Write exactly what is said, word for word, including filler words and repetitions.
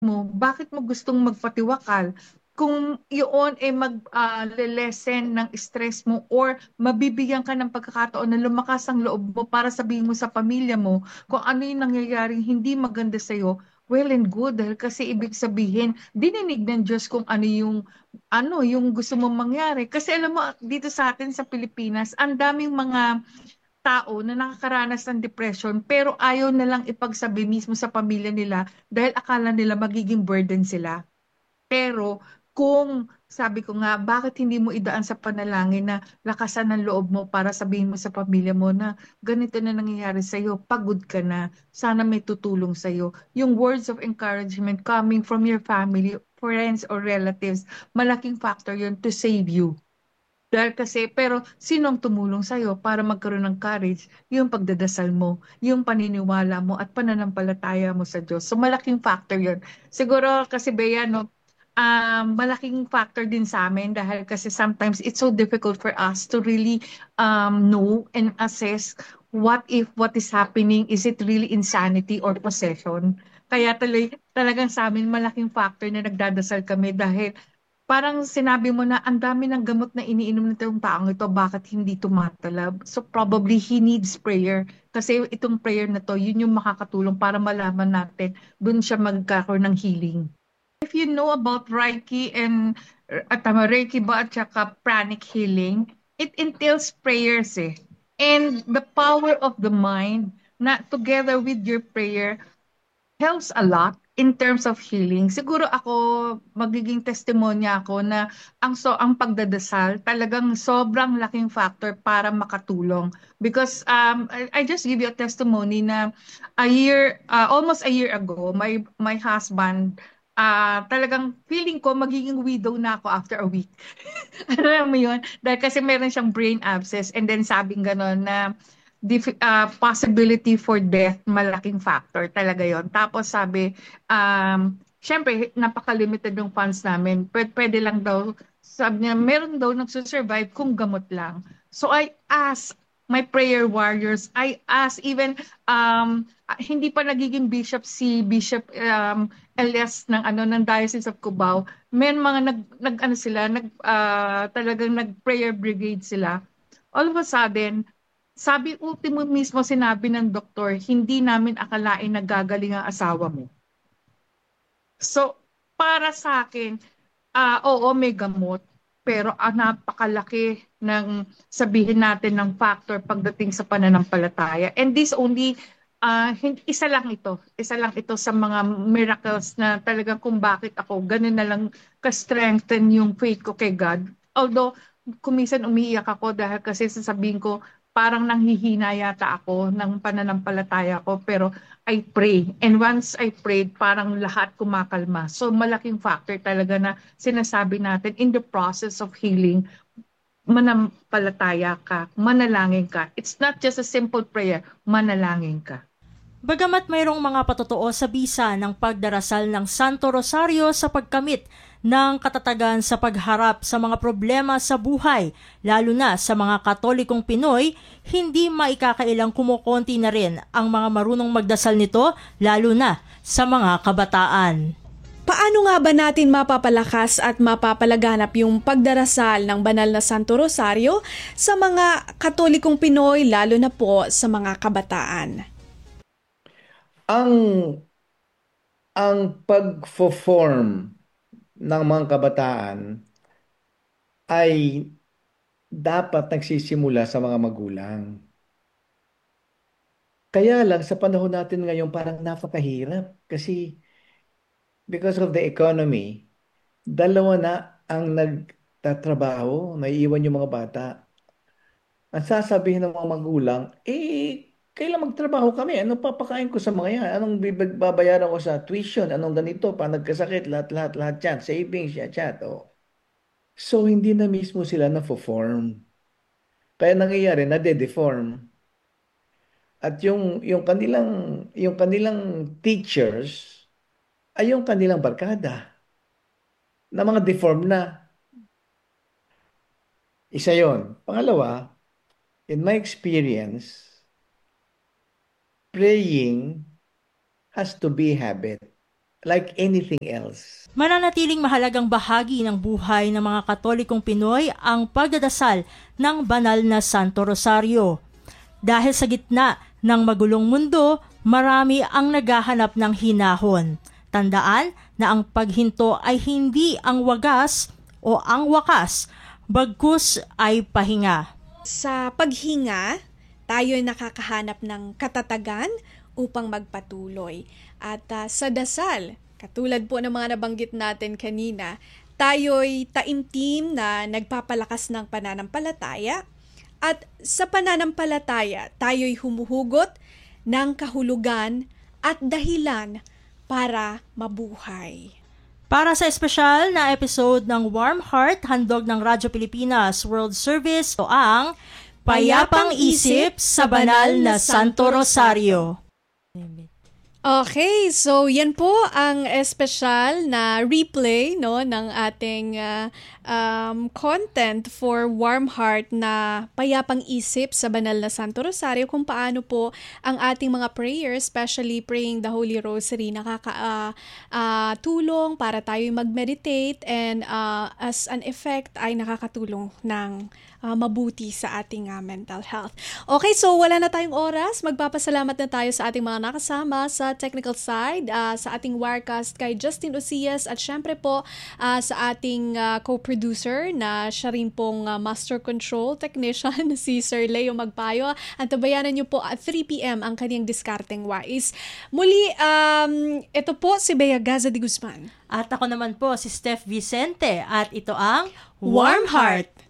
mo, bakit mo gustong magpatiwakal? Kung yun ay mag ah, le-lessen ng stress mo or mabibigyan ka ng pagkakataon na lumakas ang loob mo para sabihin mo sa pamilya mo kung ano yung nangyayaring hindi maganda sa'yo, well and good. Dahil kasi ibig sabihin, dininig ng Diyos kung ano yung ano yung gusto mong mangyari. Kasi alam mo, dito sa atin sa Pilipinas, ang daming mga tao na nakakaranas ng depression pero ayaw na lang ipagsabi mismo sa pamilya nila dahil akala nila magiging burden sila. Pero kung sabi ko nga, bakit hindi mo idaan sa panalangin na lakasan ng loob mo para sabihin mo sa pamilya mo na ganito na nangyayari sa'yo, pagod ka na, sana may tutulong sa'yo. Yung words of encouragement coming from your family, friends, or relatives, malaking factor yun to save you. Dahil kasi, pero sino ang tumulong sa'yo para magkaroon ng courage? Yung pagdadasal mo, yung paniniwala mo at pananampalataya mo sa Diyos. So malaking factor yun. Siguro kasi Bea, no, um, malaking factor din sa amin dahil kasi sometimes it's so difficult for us to really um, know and assess what if what is happening, is it really insanity or possession? Kaya tuloy, talagang sa amin malaking factor na nagdadasal kami dahil parang sinabi mo na ang dami ng gamot na iniinom nitong taong ito, bakit hindi tumatalab? So probably he needs prayer. Kasi itong prayer na to, yun yung makakatulong para malaman natin, dun siya magkakaroon ng healing. If you know about Reiki and at tama, Reiki ba at saka pranic healing, it entails prayers eh. And the power of the mind na together with your prayer helps a lot in terms of healing. Siguro ako magiging testimonya ako na ang so ang pagdadasal talagang sobrang laking factor para makatulong because um I, I just give you a testimony na a year uh, almost a year ago my my husband uh, talagang feeling ko magiging widow na ako after a week. Alam mo yun? Dahil kasi meron siyang brain abscess and then sabing gano'n na dif- uh, possibility for death, malaking factor talaga yon. Tapos sabi, um, syempre, napaka-limited ng funds namin. Pwede, pwede lang daw, sabi niya, meron daw nagsusurvive kung gamot lang. So I asked my prayer warriors, I asked even, um, ah, hindi pa nagiging bishop si Bishop um, Elias ng ano ng Diocese of Cubao, may mga nag, nag ano sila, nag ah, talagang nag-prayer brigade sila. All of a sudden, sabi ultimo mismo sinabi ng doktor, hindi namin akalain na gagaling ang asawa mo. So, para sa akin, ah oo, may gamot, pero ang napakalaki ng sabihin natin ng factor pagdating sa pananampalataya. And this only, ah hin- isa lang ito. Isa lang ito sa mga miracles na talagang kung bakit ako ganun na lang ka-strengthen yung faith ko kay God. Although, kumisan umiiyak ako dahil kasi sasabihin ko, parang nanghihina yata ako ng pananampalataya ko. Pero I pray. And once I prayed, parang lahat kumakalma. So malaking factor talaga na sinasabi natin in the process of healing, manampalataya ka, manalangin ka. It's not just a simple prayer, manalangin ka. Bagamat mayroong mga patotoo sa bisa ng pagdarasal ng Santo Rosario sa pagkamit ng katatagan sa pagharap sa mga problema sa buhay, lalo na sa mga Katolikong Pinoy, hindi maikakailang kumukonti na rin ang mga marunong magdasal nito, lalo na sa mga kabataan. Paano nga ba natin mapapalakas at mapapalaganap yung pagdarasal ng banal na Santo Rosario sa mga Katolikong Pinoy, lalo na po sa mga kabataan? Ang ang pag-form ng mga kabataan ay dapat nagsisimula sa mga magulang. Kaya lang sa panahon natin ngayon parang napakahirap kasi because of the economy, dalawa na ang nagtatrabaho, naiiwan yung mga bata. Ang sasabihin ng mga magulang, eh, kailan magtrabaho kami? Anong papakain ko sa mga yan? Anong bibig- babayaran ko sa tuition? Anong ganito? Pa nagkasakit, lahat, lahat, lahat yan. Savings, yan, chat. Oh. So, hindi na mismo sila na-form. Kaya nangyayari, nade-deform. At yung, yung kanilang, yung kanilang teachers ay yung kanilang barkada na mga deform na. Isa yon. Pangalawa, in my experience, praying has to be habit. like anything else. Mananatiling mahalagang bahagi ng buhay ng mga Katolikong Pinoy ang pagdadasal ng banal na Santo Rosario. Dahil sa gitna ng magulong mundo, marami ang naghahanap ng hinahon. Tandaan na ang paghinto ay hindi ang wagas o ang wakas, bagkus ay pahinga. Sa paghinga, tayo ay nakakahanap ng katatagan upang magpatuloy. At uh, sa dasal, katulad po ng mga nabanggit natin kanina, tayo'y taimtim na nagpapalakas ng pananampalataya. At sa pananampalataya, tayo'y humuhugot ng kahulugan at dahilan para mabuhay. Para sa espesyal na episode ng Warm Heart, handog ng Radyo Pilipinas World Service, ito ang Payapang Isip sa Banal na Santo Rosario. Okay, so yan po ang espesyal na replay no ng ating uh, um, content for Warm Heart na Payapang Isip sa Banal na Santo Rosario, kung paano po ang ating mga prayers, especially praying the Holy Rosary, nakakatulong uh, uh, para tayo mag-meditate, and uh, as an effect ay nakakatulong ng Uh, mabuti sa ating uh, mental health. Okay, so wala na tayong oras. Magpapasalamat na tayo sa ating mga nakasama sa technical side, uh, sa ating Wirecast kay Justin Osias, at syempre po uh, sa ating uh, co-producer na siya rin pong uh, master control technician, si Sir Leo Magpayo. Antabayanan niyo po at three p.m. ang kanyang diskarteng wais. Muli, um, ito po si Bea Gaza de Guzman. At ako naman po si Steph Vicente, at ito ang Warm Heart.